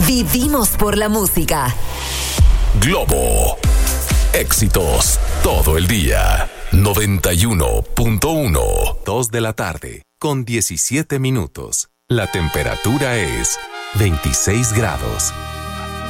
Vivimos por la música. Globo. Éxitos todo el día. 91.1. 2 de la tarde, con 17 minutos. La temperatura es 26 grados.